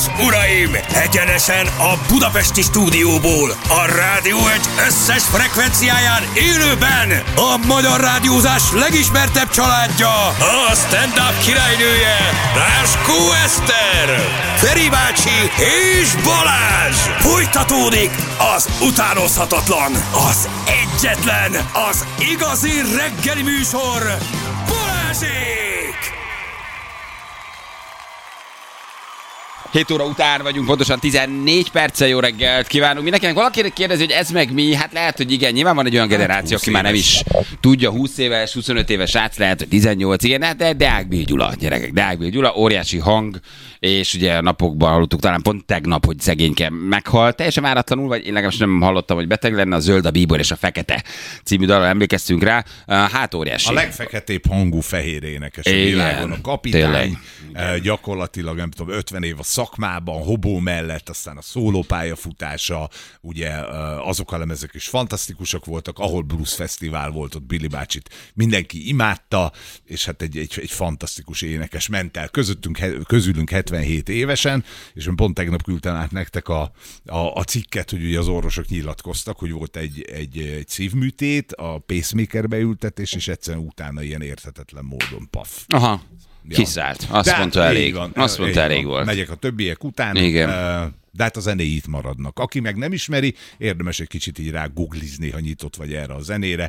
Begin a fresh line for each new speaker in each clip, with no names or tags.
és uraim, egyenesen a budapesti stúdióból, a Rádió Egy összes frekvenciáján élőben a magyar rádiózás legismertebb családja, a stand-up királynője, Ráskó Eszter, Feri bácsi és Balázs. Folytatódik az utánozhatatlan, az egyetlen, az igazi reggeli műsor, Balázsék!
7 óra után vagyunk, pontosan 14 perccel. Jó reggelt kívánunk mindenkinek. Valaki kérdezi, hogy ez meg mi? Hát lehet, hogy igen. Nyilván van egy olyan generáció, aki már nem is tudja, 20 éves, 25 éves srác, lehet, hogy 18, igen, de Deák Bill Gyula, gyerekek. Deák Bill Gyula, óriási hang, és ugye a napokban hallottuk, talán pont tegnap, hogy szegényke meghalt. Teljesen váratlanul, vagy én legalábbis nem hallottam, hogy beteg lenne. A Zöld, a Bíbor és a Fekete című dalra emlékeztünk rá. Hát óriási.
A legfeketébb hangú fehér énekes a világon. A kapitány, gyakorlatilag nem tudom, 50 év a szakmában, hobó mellett, aztán a szólópályafutása, ugye azok a lemezek is fantasztikusak voltak, ahol Blues Fesztivál volt, ott Billy bácsit mindenki imádta, és hát egy fantasztikus énekes ment el közülünk 77 évesen, és én pont tegnap küldtem át nektek a cikket, hogy ugye az orvosok nyilatkoztak, hogy volt egy szívműtét, a pacemakerbe ültetés, és egyszerűen utána ilyen érthetetlen módon paf.
Aha. Ja. Kiszállt. Azt mondta elég.
Van,
azt mondta elég volt.
Megyek a többiek után.
Igen.
De hát a zenéi itt maradnak. Aki meg nem ismeri, érdemes egy kicsit így rá googlizni, ha nyitott vagy erre a zenére.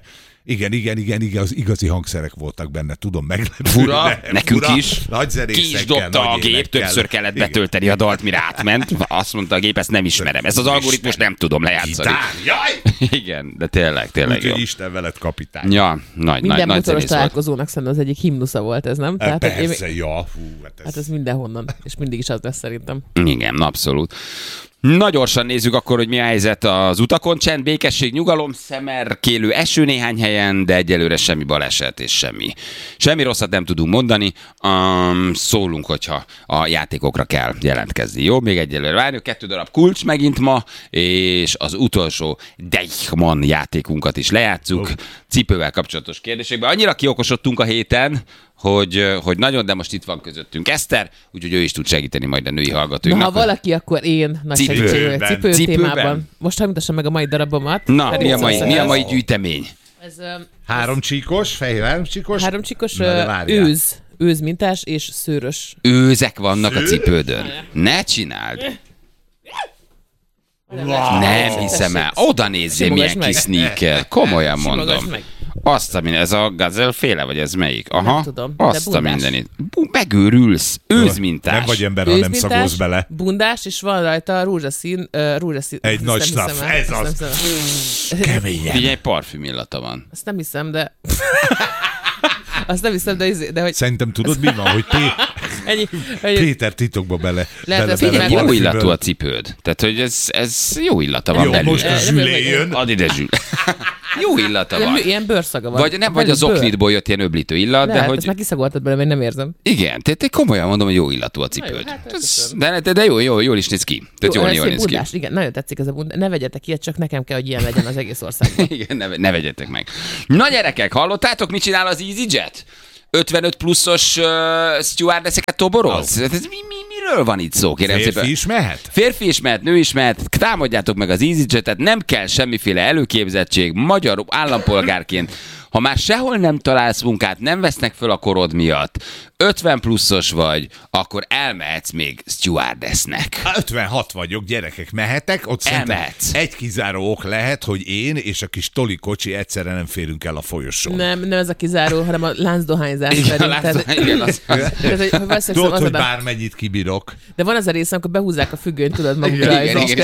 Igen, az igazi hangszerek voltak benne, tudom, meglepő.
Fura, nekünk
fura,
is.
Nagy zenészekkel,
ki is dobta a gép, többször kellett betölteni a dalt, mire átment. Azt mondta a gép, ezt nem ismerem. Ezt az algoritmus nem tudom lejátszani. Igen, de tényleg
úgyhogy Isten veled, kapitány.
Ja,
minden motoros találkozónak szerintem az egyik himnusza volt ez, nem?
Tehát, persze,
hát ez mindenhonnan, és mindig is az lesz szerintem.
Igen, abszolút. Na gyorsan nézzük akkor, hogy mi a helyzet az utakon. Csend, békesség, nyugalom, szemerkélő eső néhány helyen, de egyelőre semmi baleset és semmi rosszat nem tudunk mondani. Szólunk, hogyha a játékokra kell jelentkezni. Jó, még egyelőre várjuk. 2 darab kulcs megint ma, és az utolsó Deichmann játékunkat is lejátszuk. Cipővel kapcsolatos kérdésekben. Annyira kiokosodtunk a héten, hogy nagyon, de most itt van közöttünk Eszter, úgyhogy ő is tud segíteni majd a női hallgatóinknak.
Na, ha valaki, akkor én nagy segítség cipő témában. Most mutassam meg a mai darabomat.
Na, mi a mai gyűjtemény?
Ez, 3 csíkos, fehér 3 csíkos.
3 csíkos őzmintás és szőrös.
Őzek vannak a cipődön. Ne csináld! Nem hiszem el. Oda nézzél, milyen kis sneaker. Komolyan mondom. Azt a minden, ez a Gazelle féle, vagy ez melyik? Aha,
nem tudom,
azt a mindenit. Megőrülsz, őzmintás.
Nem vagy ember, ha nem szagolsz bele.
Bundás, és van rajta rózsaszín.
Egy nagy staff, ez az. Keményen.
Figyelj, parfüm illata van.
Azt nem hiszem, de... de hogy...
Szerintem tudod, mi van, hogy Péter titokba bele.
Jó illatú a cipőd. Tehát, hogy ez jó illata van belül.
Jó, most a Zsülé jön.
Add ide, Zsül. Jó illata van.
Ilyen bőrszaga van.
Vagy az oknitból jött ilyen öblítő illat,
lehet,
de hogy...
ezt már kiszagoltad bele, mert nem érzem.
Igen, tehát komolyan mondom, hogy jó illatú a cipőd. De jól is néz ki. Tehát jól néz ki.
Igen, nagyon tetszik ez a bundás. Ne vegyetek ilyet, csak nekem kell, hogy ilyen legyen az egész országban.
Igen, ne vegyetek meg. Na gyerekek, hallottátok, mit csinál az EasyJet? 55 pluszos stewardesseket toboroz? Miről van itt szó, kérem szépen?
Férfi is mehet?
Férfi is mehet, nő is mehet. Támadjátok meg az EasyJet-et, nem kell semmiféle előképzettség. Magyar állampolgárként, ha már sehol nem találsz munkát, nem vesznek föl a korod miatt, 50 pluszos vagy, akkor elmehetsz még stewardessnek.
56 vagyok, gyerekek, mehetek? Ott
elmehetsz.
Egy kizáró ok lehet, hogy én és a kis Toli kocsi egyszerre nem férünk el a folyosón.
Nem ez a kizáró, hanem a láncdohányzás.
Tudod, hogy bármennyit kibírok.
De van az a rész, amikor behúzzák a függönyt, tudod magukra.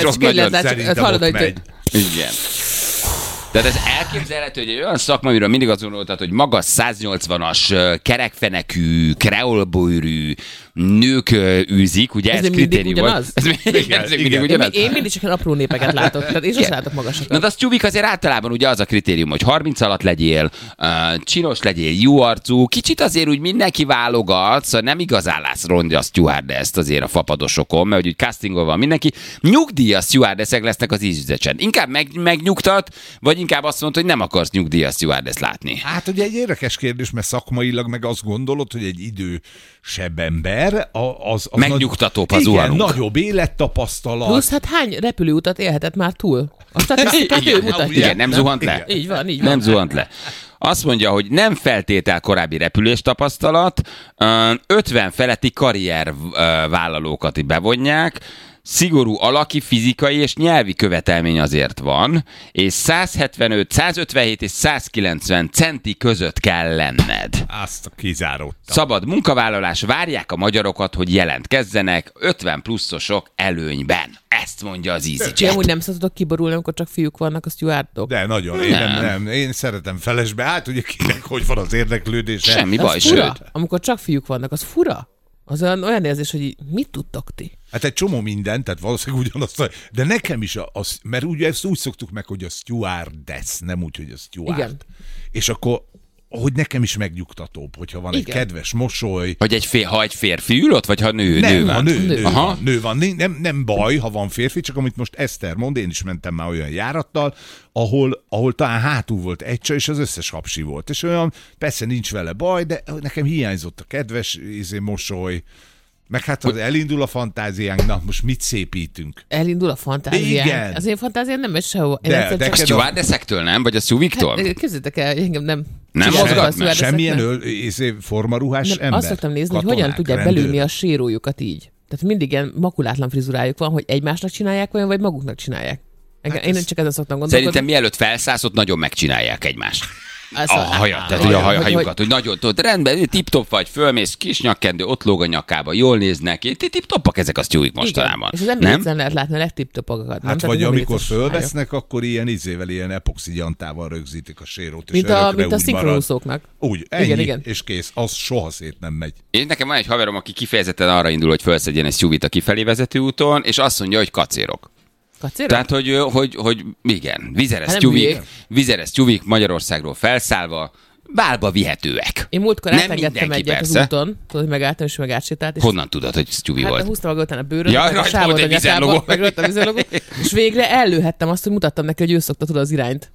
Igen. Tehát ez elképzelhető, hogy egy olyan szakma, amiről mindig azt gondoltad, hogy magas 180-as, kerekfenekű, kreolbőrű nők űzik, ugye ez kritérium volt. Ez mindig ugyanaz.
Én mindig csak apró népeket látok, tehát én sem látok magasokat.
Na de az tyúbik azért általában ugye az a kritérium, hogy 30 alatt legyél, csinos legyél, jó arcú, kicsit azért úgy mindenki válogat, szóval nem igazán látsz rongyas stewardess azért a fapadosokon, mert úgy castingol van mindenki. Nyugdíjas stewardessek lesznek az EasyJet-en. Inkább megnyugtat, vagy inkább azt mondod, hogy nem akarsz nyugdíjas stewardess látni.
Hát ugye egy érdekes kérdés, mert szakmailag meg azt gondolod, hogy egy idősebb ember, ember, az
megnyugtatóbb
az
zuhanunk.
Nagyobb élettapasztalat.
Plusz, hát hány repülőutat élhetett már túl? A statisztikát ő mutatja.
Igen, nem zuhant le.
Így van.
Nem zuhant le. Azt mondja, hogy nem feltétel korábbi repülés tapasztalat, 50 feletti karriervállalókat bevonják, szigorú alaki, fizikai és nyelvi követelmény azért van, és 175, 157 és 190 centi között kell lenned.
Azt kizáródtam.
Szabad munkavállalás, várják a magyarokat, hogy jelentkezzenek 50 pluszosok előnyben. Ezt mondja az EasyJet.
Amúgy nem szoktatok kiborulni, amikor csak fiúk vannak a stewardok.
De nagyon, én szeretem felesbe. Hát ugye kinek hogy van az érdeklődése.
Semmi baj,
sőt. Amikor csak fiúk vannak, az fura. Az olyan érzés, hogy mit tudtok ti?
Hát egy csomó minden, tehát valószínűleg ugyanazt, de nekem is mert ugye ezt úgy szoktuk meg, hogy a stewardess, nem úgy, hogy a steward.
Igen.
És akkor, hogy nekem is megnyugtatóbb, hogyha van egy kedves mosoly.
Hogy ha egy férfi ül ott, vagy ha nő van?
Nő van. Nem baj, ha van férfi, csak amit most Eszter mond, én is mentem már olyan járattal, ahol talán hátul volt egy csaj, és az összes hapsi volt. És olyan, persze nincs vele baj, de nekem hiányzott a kedves mosoly. Meg hát az elindul a fantáziánk, na most mit szépítünk?
Elindul a fantáziánk?
Igen.
Az én fantáziám nem megy sehova.
A stewardessektől nem? Vagy a szjuviktól?
Hát, képzeljétek el, engem nem
mozgat
meg.
Semmilyen formaruhás ember.
Azt szoktam nézni, hogy hogyan tudják belülni a sérójukat így. Tehát mindig ilyen makulátlan frizurájuk van, hogy egymásnak csinálják olyan, vagy maguknak csinálják. Én csak ezen szoktam gondolkodni.
Szerintem mielőtt felszállsz, ott nagyon megcsinálják egymást. A hajat, tehát ugye a hajukat, hogy nagyon tudod, rendben, tip-top vagy, fölmész, kis nyakkendő, ott lóg a nyakába, jól néznek, tip-topak ezek a stewik mostanában.
És az embert lehet látni a legtip-topokat.
Hát vagy amikor fölvesznek, akkor ilyen epoxi gyantával rögzítik a sérót.
Mint a szinkronúszóknak.
Úgy, ennyi, igen. És kész. Az soha szét nem megy.
Én nekem van egy haverom, aki kifejezetten arra indul, hogy felszedjen egy stewit a kifelé vezető úton, és azt mondja, hogy kacérok. Tehát, hogy igen, vizeres tyúvik Magyarországról felszállva, bálba vihetőek.
Én múltkor átengedtem egyet az úton, tudod, megálltam és megátsétált.
Honnan tudod, hogy tyúvi volt?
Hát húztam maga után a bőröt, a sávot a nyakába, meg rögtön a vízilogó, és végre ellőhettem azt, hogy mutattam neki, hogy ő szokta tudod az irányt.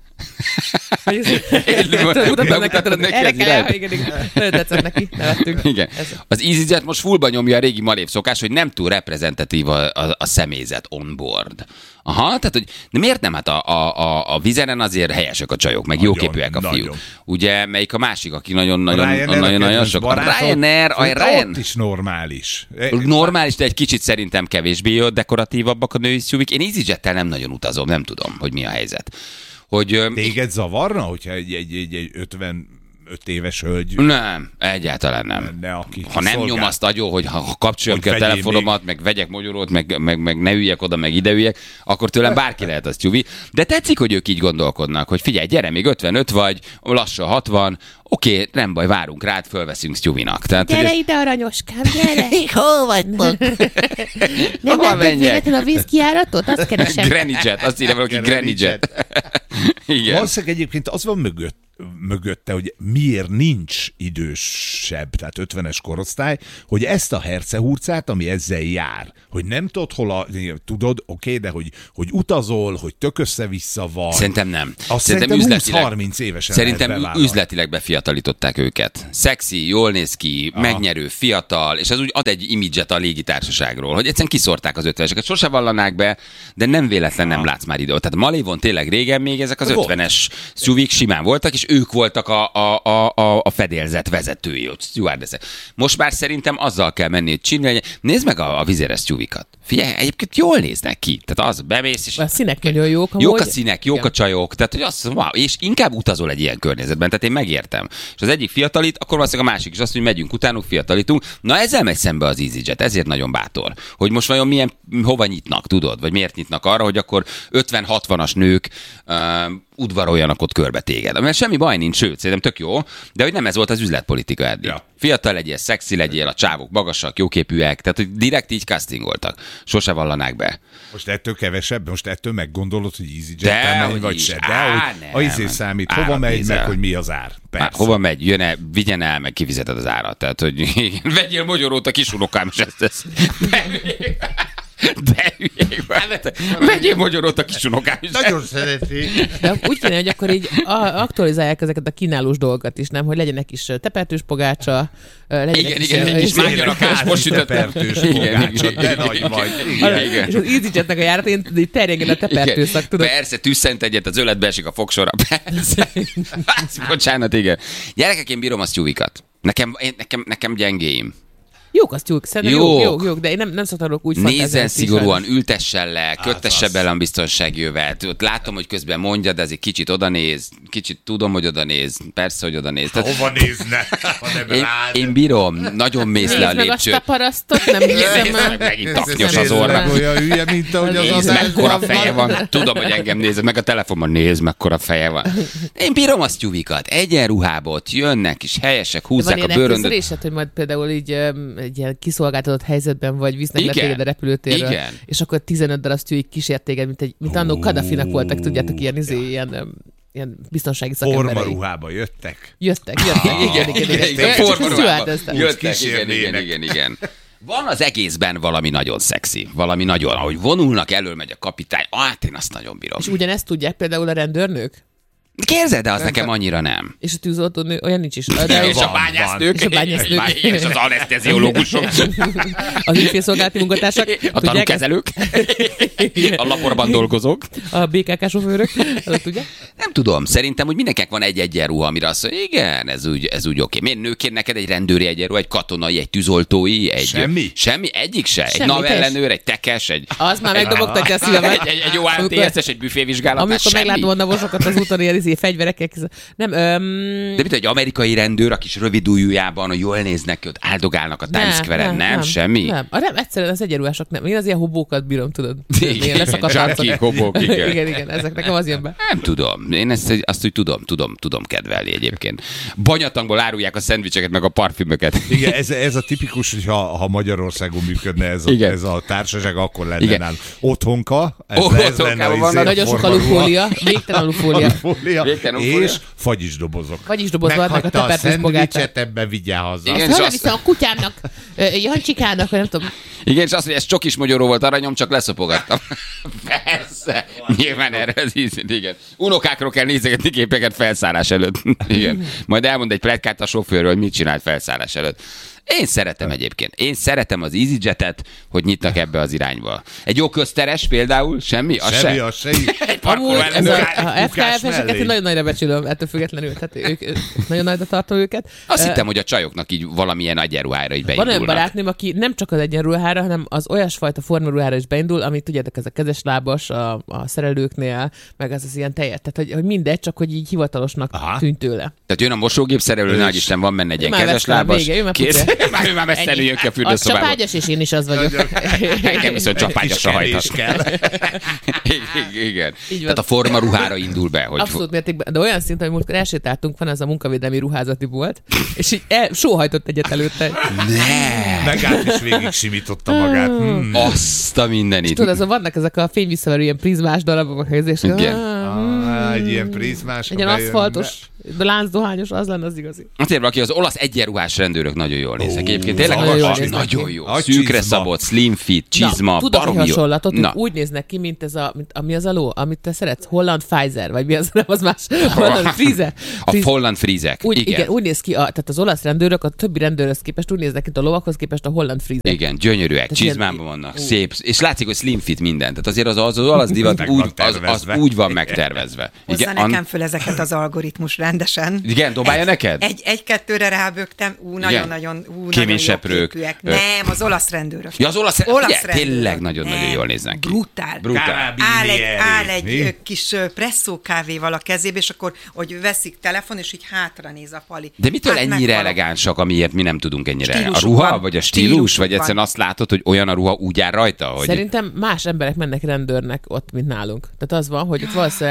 Mutattam neki, tudod, erre kell, igen. Nagyon tetszett neki, nevettünk.
Igen. Az EasyJet most fullba nyomja a régi malév szokás, hogy nem túl reprezentatív a személyzet on board. Aha, tehát, hogy de miért nem? Hát a vizeren azért helyesek a csajok, meg jóképűek a fiúk. Ugye, melyik a másik, aki nagyon sok. Ryanair.
Ott is normális.
Normális, de egy kicsit szerintem kevésbé dekoratívabbak a női szjuvik. Én EasyJettel nem nagyon utazom, nem tudom, hogy mi a helyzet.
Téged zavarna, hogyha egy 55 éves hölgy?
Nem, egyáltalán nem. Ha nem nyom azt agyon, hogy ha kapcsoljam ki a telefonomat, meg vegyek mogyorót, meg ne üljek oda, meg ide üljek, akkor tőlem bárki lehet az tyúvi. De tetszik, hogy ők így gondolkodnak, hogy figyelj, gyere, még 55 vagy, lassan 60, oké, nem baj, várunk rád, fölveszünk tyúvinak.
Gyere ide, aranyoskám, gyere!
Hol vagy? Nem látod véletlenül a vízkijáratot? Azt keresem.
Grannyjet, azt írja valaki Grannyjet. Igen.
Valószínűleg egyébként az van mögötte, hogy miért nincs idősebb, tehát 50-es korosztály, hogy ezt a hercehurcát, ami ezzel jár, hogy nem tudod, oké, de hogy utazol, hogy tök össze-vissza van.
Szerintem nem.
Szerintem 20-30 évesen
szerintem üzletileg befiatalították őket. Szexi, jól néz ki, megnyerő, fiatal, és ez úgy ad egy imidzset a légitársaságról, hogy egyszerűen kiszórták az 50-eseket. Sose vallanák be, de nem véletlen nem látsz már időt. Tehát Malévon tényleg régen még ezek az 50-es szjuvik simán voltak, és ők voltak a fedélzet vezetői, stewardessek. Most már szerintem azzal kell menni, hogy csinálni. Nézd meg a vizeres tyúvikat. Figyelj, egyébként jól néznek ki. Tehát az bemész, és
a színek nagyon jók.
Jók a színek, jók a csajok. Tehát, hogy az, wow, és inkább utazol egy ilyen környezetben. Tehát én megértem. És az egyik fiatalít, akkor valószínűleg a másik is azt, hogy megyünk utánuk, fiatalítunk. Na ezzel megy szembe az EasyJet, ezért nagyon bátor. Hogy most vajon hova nyitnak, tudod? Vagy miért nyitnak arra, hogy akkor 50-60-as nők udvaroljanak ott körbe téged. Mert semmi baj nincs, sőt, szerintem tök jó, de hogy nem ez volt az üzletpolitika eddig. Ja. Fiatal legyél, szexi legyél, a csávok magasak, jóképűek, tehát hogy direkt így castingoltak. Sose vallanák be.
Most ettől kevesebb? Most ettől meggondolod, hogy EasyJet-tel megy, vagy se? De hogy a számít, hova megy, meg hogy mi az ár.
Persze. Hova megy, jön-e, vigyen el, meg kifizeted az árat. Tehát, hogy vegyél mogyorót a kisunokám, és ezt. De hülyék. Vegyél magyarót a kis unokám is.
Nagyon szereti.
De úgy kéne, hogy akkor így aktualizálják ezeket a kínálós dolgokat is, nem? Hogy legyen egy kis tepertős pogácsa, legyen
Igen, egy kis mágyarakás, most sütöttem.
Tepertős pogácsa, de nagy vagy.
És az EasyJetnek a járatén terjengen a tepertőszak, tudod?
Persze, tüsszent egyet, az öletbe esik a fogsora. Persze. Bocsánat, igen. Gyerekek, én bírom a sztyúvikat. Nekem gyengéim.
Jók a sztyúk, szerintem jók, de én nem szoktam úgy fantázálni.
Nézzen szigorúan, ültessen le, köttesse bele a biztonsági jövet. Látom, hogy közben mondja, de azért kicsit odanéz, kicsit tudom, hogy odanéz, persze, hogy odanéz.
Hova nézne, ha nem rád?
Én bírom, nagyon mész le a lépcsőt.
Nézd meg azt a parasztot, nem hiszem el.
Megint taknyos az orra.
Olyan hülye, mint ahogy az
Nézd, mekkora feje van. Tudom, hogy engem nézed, meg a telefonban nézd, mekkora feje van. Én bírom a sztyúvikat. Egyenruhábot jönnek, és helyesek, húzzák a bőröndöt.
Hogy majd például így egy ilyen kiszolgáltatott helyzetben vagy, visznek le téged a repülőtérről, és akkor 15 darab sztyúik kísért téged, mint annó Kadhafinak voltak, tudjátok, ilyen biztonsági szakemberei.
Formaruhába jöttek.
Jöttek, igen.
Formaruhába jöttek, igen. Van az egészben valami nagyon szexi, valami nagyon, ahogy vonulnak, elől megy a kapitány, én azt nagyon bírom.
És ugyanezt tudják például a rendőrnők?
Képzeld, de az nekem annyira nem.
És a tűzoltónő olyan nincs is.
És a bányásznők. És az aneszteziológusok.
Az ügyfélszolgálati munkatársak.
A tanúkezelők. A laborban dolgozók.
A BKK sofőrök. Tudják?
Nem tudom, szerintem, hogy mindenkinek van egy egyenruha, amire azt mondja, igen, ez úgy oké. Miért nőként neked egy rendőri egyenruha, egy katonai, egy tűzoltói, egy...
Semmi?
Semmi, egyik se. Egy navellenőr, egy tekes, egy...
Az már megdobogtatja a szívemet.
Egy OATS-es, egy büfévizsgálat.
Amikor meglátom a navosokat az úton, ilyen fegyverekek. Nem,
de mit, egy amerikai rendőr, a kis rövid ujjújában, hogy jól néznek ki, ott áldogálnak a Times Square-en, nem? Semmi?
Nem, egyszerűen az egyenruhások nem. Én az ilyen hobókat bírom, tudod.
Igen, zsákik, hobók, igen.
Igen, ezek nekem az jön be.
Nem tudom, én azt úgy tudom kedvelni egyébként. Banyatangból árulják a szendvicseket, meg a parfümöket.
Igen, ez a tipikus, hogy ha Magyarországon működne ez a társaság, akkor lenne nálunk otthonka. Ez lenne
nagyon sok alufólia, végtelen alufólia.
És fagyisdobozok.
Fagyisdobozva adnak a tepertős pogácsát.
Ebben vigyál haza.
Igen,
azt viszem a kutyámnak, Jancsikának, nem tudom.
Igen, és azt mondja, ez csokis magyaró volt, aranyom, csak leszopogattam. Persze. Nyilván erre az igen. Unokákról kell nézegetni képeket felszállás előtt. Igen. Majd elmond egy pletykát a sofőrről, hogy mit csinált felszállás előtt. Én szeretem egyébként. Én szeretem az EasyJet-et, hogy nyitnak ebbe az irányba. Egy jó közteres például, semmi? Az
semmi,
se.
Az se.
Amúgy a FKF-eseket én nagyon nagyra becsülöm, ettől függetlenül. Tehát ők nagyon nagyra tartom őket.
Azt hittem, hogy a csajoknak így valamilyen egyenruhára így beindulnak.
Van olyan barátnőm, aki nem csak az egyenruhára, hanem az olyasfajta formaruhára is beindul, amit tudjátok, ez a kezeslábas a szerelőknél, meg az ilyen tejet. Tehát, hogy mindegy, csak hogy így hivatalosnak tűnt tőle. Tehát
jön a mosógép szerelő, nagy Isten, van benne egy ilyen kezeslábas. Már már mesztelenül jön ki a fürdőszobába.
Az csapágyas, és én is az vagyok.
Engem viszont csapágyasra hajtasz. Igen. Tehát a formaruhára indul be. Hogy
abszolút mértékben. De olyan szinten, hogy múltkor elsétáltunk, van az a munkavédelmi ruházati bolt, és így sóhajtott egyet előtte.
Ne!
Megállt és végig simította magát.
Azt a mindenit.
Tudod, vannak ezek a fényvisszaverő ilyen prizmás darabok, és
egy ilyen prizmás.
Egy ilyen aszfaltos, de láncdohányos, az lenne az igazi.
Azért valaki, az olasz egyenruhás rendőrök nagyon jól néznek. Egyébként tényleg nagyon jó. Szűkre szabott, slim fit, csizma,
baromi jó. Hasonlatot, úgy néznek ki, mint ez mi az a ló, amit te szeretsz? Holland Pfizer, vagy mi az, nem az más? Holland Friese.
A Holland Friesek.
Igen, úgy néz ki, tehát az olasz rendőrök a többi rendőrhöz képest úgy néznek, mint a lovakhoz képest a Holland Friesek.
Igen, gyönyörűek, csizmában vannak, szép, és látszik, hogy slim fit minden. Tehát azért az olasz divat úgy van megtervezve.
Hozza nekem föl ezeket az algoritmus rendesen.
Igen, dobálja neked?
Egy-kettőre rábögtem, nagyon
kéményseprők.
Nem, az olasz rendőrök.
Ja, az olasz tényleg nagyon-nagyon jól néznek ki.
Brutál. Áll egy kis presszó kávéval a kezébe, és akkor, hogy veszik telefon, és így hátra néz a pali.
De mitől ennyire elegánsak, amiért mi nem tudunk ennyire? A ruha, vagy a stílus, vagy egyszerűen azt látod, hogy olyan a ruha úgy áll rajta? Hogy...
Szerintem más emberek mennek rendőrnek ott, mint nálunk. Tehát az van, hogy ott valószínűleg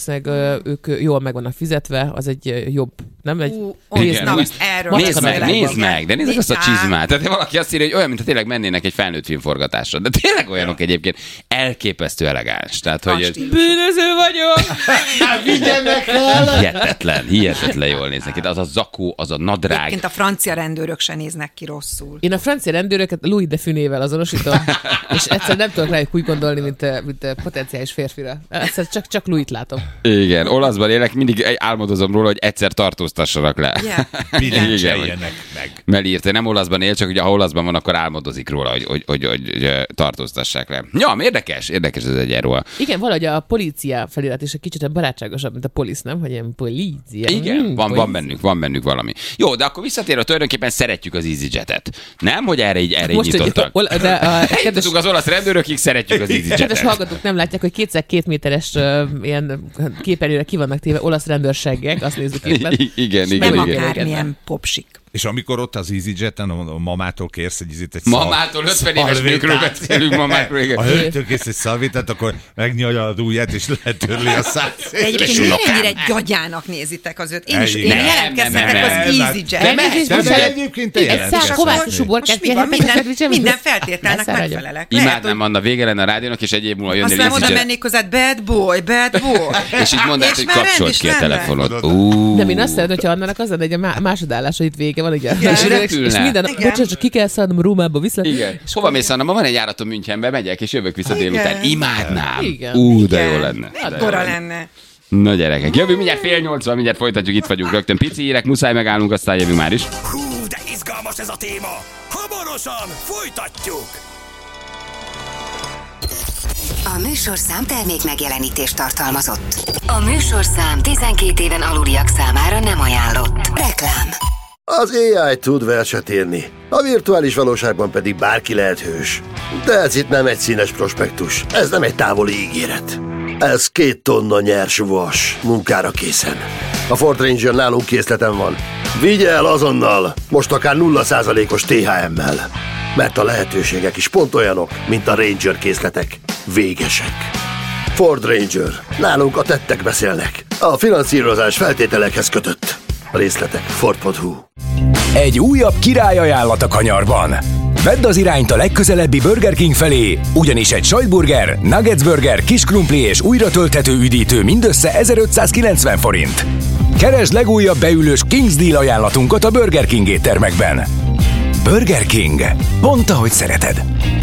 valószínűleg ők jól meg vannak fizetve, az egy jobb, nem?
Nézd meg, de nézd azt a csizmát. Tehát valaki azt írja, hogy olyan, mintha tényleg mennének egy felnőtt filmforgatásra. De tényleg olyanok egyébként elképesztő elegáns. Tehát, hogy
bűnöző vagyok!
Vigyenek el! Hihetetlen jól néznek ki. Az a zakó, az a nadrág.
Egyébként a francia rendőrök se néznek ki rosszul.
Én a francia rendőröket Louis de Funével azonosítom, és egyszer nem tudok rájuk úgy gondolni, mint potenciális férfira. Egyszer csak Louis-t látom.
Igen, olaszban élek, mindig álmodozom róla, hogy egyszer tartóztassanak le.
Bilyencseljenek meg.
Melírte, nem olaszban él, csak ugye ha olaszban van, akkor álmodozik róla, hogy tartóztassák le. Ja, érdekes ez egy erről.
Igen, valahogy a polícia felirat is egy kicsit barátságosabb, mint a polisz, nem? Hogy ilyen polícia.
Igen, van bennük valami. Jó, de akkor visszatérve tulajdonképpen szeretjük az EasyJet-et. Nem, hogy erre így nyitottak. Eljutottunk az olasz rendőrökig, szeretjük az EasyJet-et.
Kedves hallgatók nem látják, hogy 2x2 méteres ilyen képernyőre ki vannak téve olasz rendőrségek, azt nézzük éppen.
Igen.
Nem akármilyen popsik.
És amikor ott az EasyJet-en a mamától kérsz egy
mamától 50 éves nőkről beszélünk, mamákról.
A hölgytől kérsz egy szalvétát, akkor megnyalja a ujját, és letörli a szát.
Egyébként mennyire gyagyának nézitek az őt. Én jelentkezhetek az EasyJet.
De egyébként te jelentkezhetsz.
Minden feltételnek megfelelek.
Imádnám, Anna, vége lenne a rádiónak, és egy év múlva jönnél
EasyJet. Aztán oda mennék hozzád, bad boy.
És így mondd, hogy kapcsolt ki a telefonod.
De én azt szeretem, hogyha Annának az lenne egy másodállása, hogy itt vége van, ugye? És minden, bocsánat, csak ki kell szállnom Rómába, viszlek.
Igen. Hova mész, Anna? Ma van egy járatom Münchenbe, megyek, és jövök vissza délután. Imádnám. De jó lenne.
Akkora lenne.
Na gyerekek, jövünk mindjárt 7:30, mindjárt folytatjuk, itt vagyunk rögtön. Pici hírek, muszáj megállnunk, aztán jövünk már is.
Hú, de izgalmas ez a téma. Hamarosan folytatjuk.
A műsorszám termék megjelenítést tartalmazott. A műsorszám 12 éven aluliak számára nem ajánlott. Reklám.
Az AI tud verset írni, a virtuális valóságban pedig bárki lehet hős. De ez itt nem egy színes prospektus, ez nem egy távoli ígéret. Ez 2 tonna nyers vas, munkára készen. A Ford Ranger nálunk készleten van. Vigye el azonnal, most akár 0%-os THM-mel. Mert a lehetőségek is pont olyanok, mint a Ranger készletek. Végesek. Ford Ranger. Nálunk a tettek beszélnek. A finanszírozás feltételekhez kötött. A részletek Ford.hu.
Egy újabb királyajánlat a kanyarban. Vedd az irányt a legközelebbi Burger King felé, ugyanis egy sajtburger, nuggets burger, kis krumpli és újra tölthető üdítő mindössze 1590 forint. Keresd legújabb beülős King's Deal ajánlatunkat a Burger King éttermekben. Burger King. Pont ahogy szereted.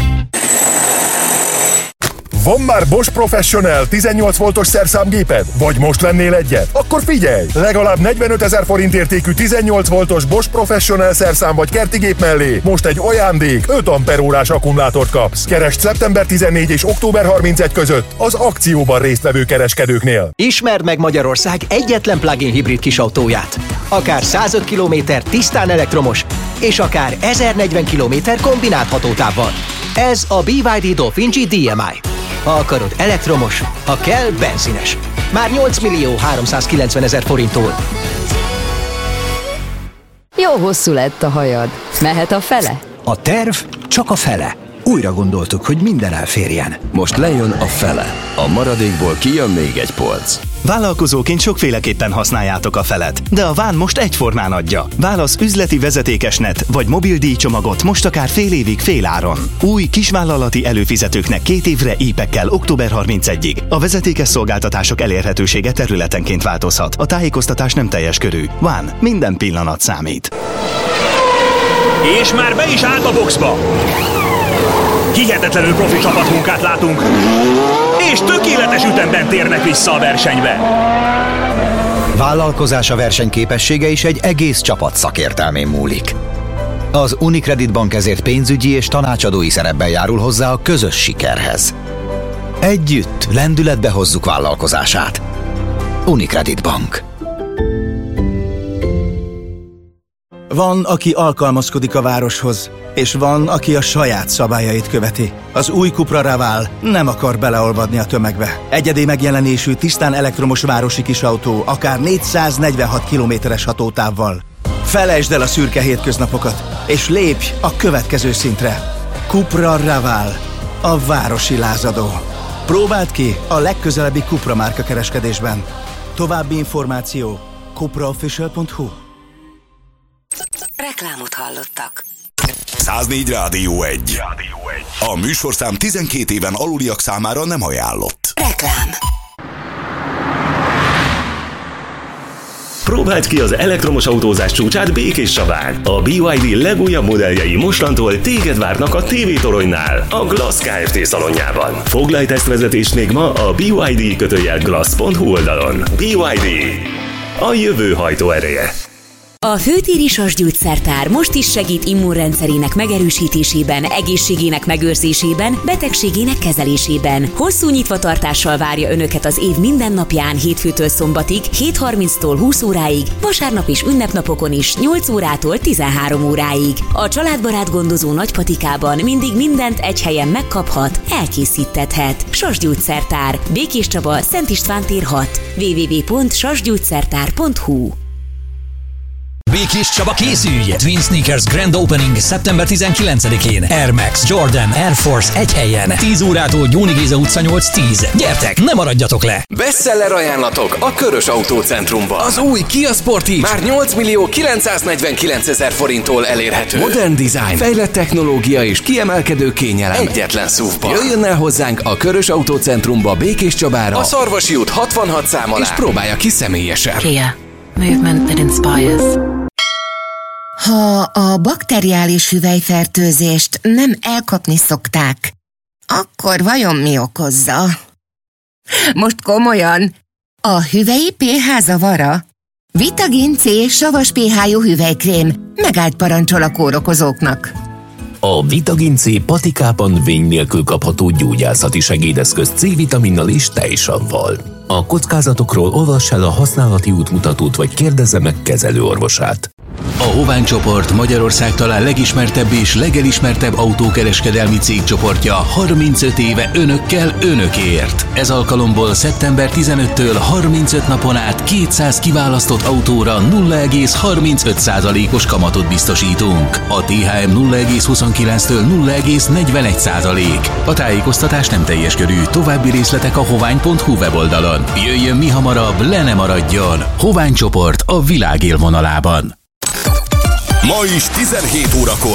Van már Bosch Professional 18 voltos szerszámgéped? Vagy most vennél egyet? Akkor figyelj! Legalább 45 000 forint értékű 18 voltos Bosch Professional szerszám vagy kertigép mellé most egy ajándék 5 amperórás akkumulátort kapsz. Keresd szeptember 14 és október 31 között az akcióban résztvevő kereskedőknél.
Ismerd meg Magyarország egyetlen plug-in hibrid kisautóját. Akár 105 km tisztán elektromos, és akár 1040 km kombinált hatótávval. Ez a BYD Dolphin G DMI. Ha akarod elektromos, ha kell benzines. Már 8.390.000 forinttól.
Jó hosszú lett a hajad. Mehet a fele?
A terv csak a fele. Újra gondoltuk, hogy minden elférjen. Most lejön a fele. A maradékból kijön még egy polc.
Vállalkozóként sokféleképpen használjátok a felet, de a Ván most egyformán adja. Válasz üzleti vezetékesnet vagy mobil díjcsomagot most akár fél évig féláron. Új kisvállalati előfizetőknek 2 évre ípekkel október 31-ig. A vezetékes szolgáltatások elérhetősége területenként változhat. A tájékoztatás nem teljes körű. Ván, minden pillanat számít.
És már be is állt a boxba! Hihetetlenül profi csapatmunkát látunk, és tökéletes ütemben térnek vissza a versenybe.
Vállalkozása versenyképessége is egy egész csapat szakértelmén múlik. Az Unicredit Bank ezért pénzügyi és tanácsadói szerepben járul hozzá a közös sikerhez. Együtt lendületbe hozzuk vállalkozását. Unicredit Bank.
Van, aki alkalmazkodik a városhoz, és van, aki a saját szabályait követi. Az új Cupra Raval nem akar beleolvadni a tömegbe. Egyedi megjelenésű, tisztán elektromos városi kisautó, akár 446 kilométeres hatótávval. Felejtsd el a szürke hétköznapokat, és lépj a következő szintre. Cupra Raval, a városi lázadó. Próbáld ki a legközelebbi Cupra márka kereskedésben. További információ cupraofficial.hu.
Reklámot hallottak.
104 Rádió 1. A műsorszám 12 éven aluliak számára nem ajánlott.
Reklám.
Próbáld ki az elektromos autózás csúcsát Békéscsabán. A BYD legújabb modelljei mostantól téged várnak a TV Toronynál, a Glass Kft. Szalonjában. Foglalj tesztvezetést még ma a BYD-glass.hu oldalon. BYD. A jövő hajtóereje.
A Főtéri Sasgyógyszertár most is segít immunrendszerének megerősítésében, egészségének megőrzésében, betegségének kezelésében. Hosszú nyitvatartással várja Önöket az év minden napján, hétfőtől szombatig, 7:30-tól 20 óráig, vasárnap és ünnepnapokon is, 8 órától 13 óráig. A családbarát gondozó Nagypatikában mindig mindent egy helyen megkaphat, elkészíthethet. Sasgyógyszertár, Békéscsaba, Szent István tér 6, www.sasgyógyszertár.hu.
Békéscsaba, készülj! Twin Sneakers Grand Opening szeptember 19-én. Air Max, Jordan, Air Force egy helyen. 10 órától Gyóni Géza utca 8-10. Gyertek, ne maradjatok le!
Bestseller ajánlatok a Körös Autócentrumban.
Az új Kia Sportage
már 8.949.000 forinttól elérhető. Modern design, fejlett technológia és kiemelkedő kényelem egyetlen SUV-ban. Jöjjön el hozzánk a Körös Autócentrumba Békéscsabára, a Szarvasi út 66 szám alá, és próbálja ki személyesen.
Kia. Movement that inspires. Ha a bakteriális hüvelyfertőzést nem elkapni szokták, akkor vajon mi okozza? Most komolyan, a hüvelyi pH zavara? Vitagin C savas pH-jú hüvelykrém megállt parancsol a kórokozóknak.
A Vitagin C patikában vény nélkül kapható gyógyászati segédeszköz C-vitaminnal és tejsavval. A kockázatokról olvass el a használati útmutatót, vagy kérdezze meg kezelőorvosát.
A Hovány csoport Magyarország talán legismertebb és legelismertebb autókereskedelmi cégcsoportja 35 éve önökkel, önökért. Ez alkalomból szeptember 15-től 35 napon át 200 kiválasztott autóra 0,35%-os kamatot biztosítunk. A THM 0,29-től 0,41%. A tájékoztatás nem teljes körű, további részletek a hovány.hu weboldalon. Jöjjön mi hamarabb, le ne maradjon! Hovány csoport a világ élvonalában.
Ma is 17 órakor